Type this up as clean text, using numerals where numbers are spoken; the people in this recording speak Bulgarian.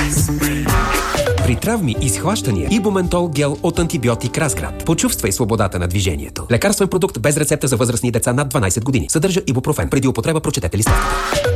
При травми и схващания Ибументол гел от антибиотик Разград. Почувствай свободата на движението. Лекарствен продукт без рецепта за възрастни деца над 12 години. Съдържа ибупрофен. Преди употреба прочетете листовката.